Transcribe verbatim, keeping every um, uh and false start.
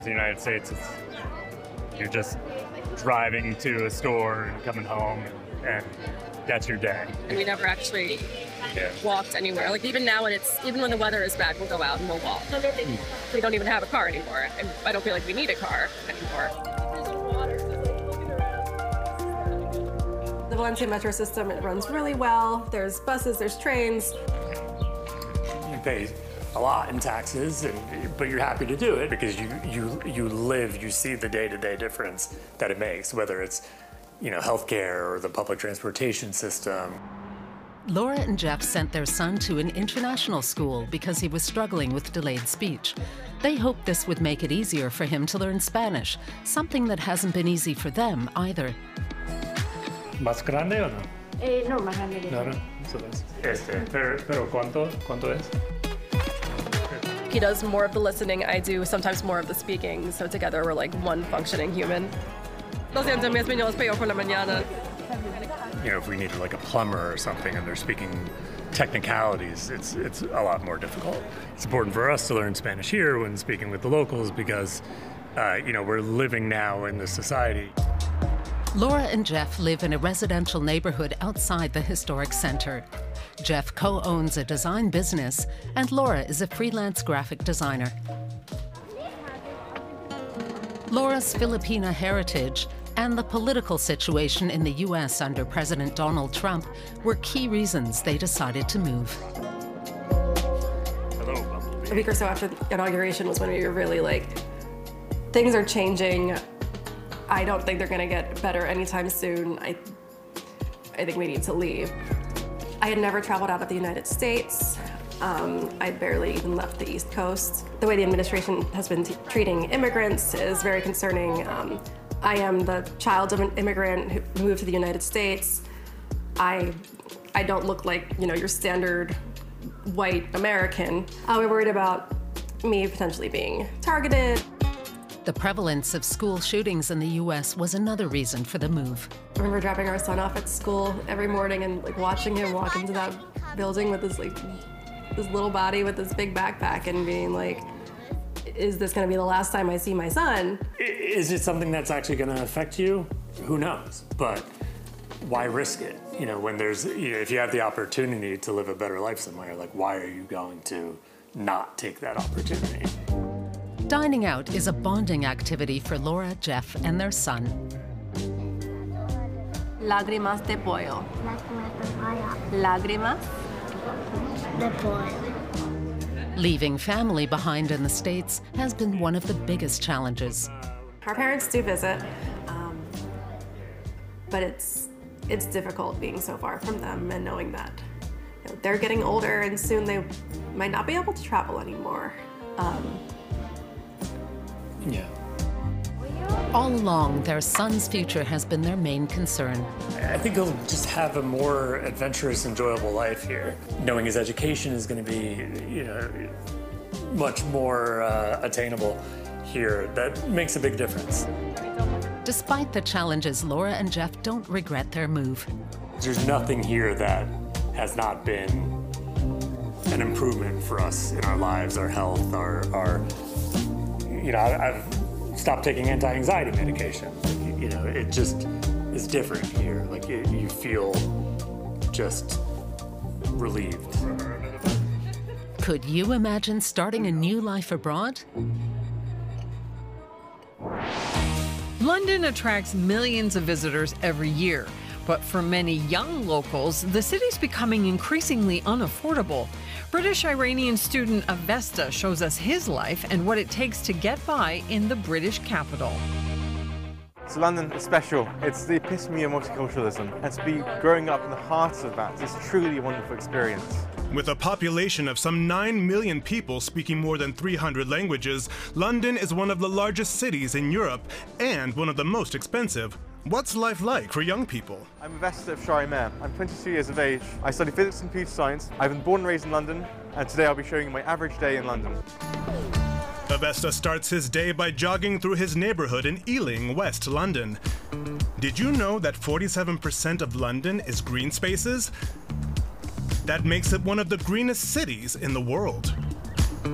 In the United States, it's, you're just driving to a store and coming home, and that's your day. And we never actually yeah. walked anywhere. Like even now, when it's even when the weather is bad, we'll go out and we'll walk. Mm. We don't even have a car anymore, and I don't feel like we need a car anymore. The Valencia metro system, it runs really well. There's buses, there's trains. You pay a lot in taxes, and, but you're happy to do it because you, you, you live, you see the day-to-day difference that it makes, whether it's, you know, healthcare or the public transportation system. Laura and Jeff sent their son to an international school because he was struggling with delayed speech. They hoped this would make it easier for him to learn Spanish, something that hasn't been easy for them either. ¿Más grande o no? Eh, no, más grande. No, no, eso es. Este, pero, pero ¿cuánto, cuánto es? He does more of the listening, I do sometimes more of the speaking, so together we're like one functioning human. You know, if we needed like a plumber or something and they're speaking technicalities, it's, it's a lot more difficult. It's important for us to learn Spanish here when speaking with the locals because, uh, you know, we're living now in this society. Laura and Jeff live in a residential neighborhood outside the historic center. Jeff co-owns a design business, and Laura is a freelance graphic designer. Laura's Filipina heritage and the political situation in the U S under President Donald Trump were key reasons they decided to move. Hello. A week or so after the inauguration was when we were really like, things are changing. I don't think they're gonna get better anytime soon. I, I think we need to leave. I had never traveled out of the United States. Um, I barely even left the East Coast. The way the administration has been t treating immigrants is very concerning. Um, I am the child of an immigrant who moved to the United States. I, I don't look like, you know, your standard white American. Uh, we're worried about me potentially being targeted. The prevalence of school shootings in the U S was another reason for the move. I remember dropping our son off at school every morning and like watching him walk into that building with this like this little body with this big backpack and being like, is this gonna be the last time I see my son? Is it something that's actually gonna affect you? Who knows? But why risk it? You know, when there's, you know, if you have the opportunity to live a better life somewhere, like why are you going to not take that opportunity? Dining out is a bonding activity for Laura, Jeff, and their son. Lágrimas de pollo. Lágrimas de pollo. Leaving family behind in the States has been one of the biggest challenges. Our parents do visit, um, but it's, it's difficult being so far from them and knowing that you know, they're getting older and soon they might not be able to travel anymore. Um, Yeah. All along, their son's future has been their main concern. I think he'll just have a more adventurous, enjoyable life here. Knowing his education is going to be, you know, much more uh, attainable here, that makes a big difference. Despite the challenges, Laura and Jeff don't regret their move. There's nothing here that has not been an improvement for us in our lives, our health, our, our you know, I've stopped taking anti-anxiety medication. You know, it just is different here. Like, it, you feel just relieved. Could you imagine starting a new life abroad? London attracts millions of visitors every year. But for many young locals, the city's becoming increasingly unaffordable. British-Iranian student Avesta shows us his life and what it takes to get by in the British capital. So London is special. It's the epitome of multiculturalism. And to be growing up in the heart of that is truly a wonderful experience. With a population of some nine million people speaking more than three hundred languages, London is one of the largest cities in Europe and one of the most expensive. What's life like for young people? I'm Avesta of Shire Mare. I'm twenty-two years of age. I study physics and computer science. I've been born and raised in London, and today I'll be showing you my average day in London. Avesta starts his day by jogging through his neighborhood in Ealing, West London. Did you know that forty-seven percent of London is green spaces? That makes it one of the greenest cities in the world.